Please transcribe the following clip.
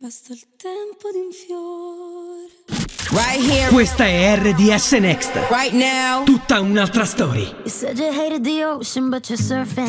Basta il tempo di un fiore. Right here. Questa è RDS Next. Right now. Tutta un'altra storia. You said you hated the ocean, but you're surfing.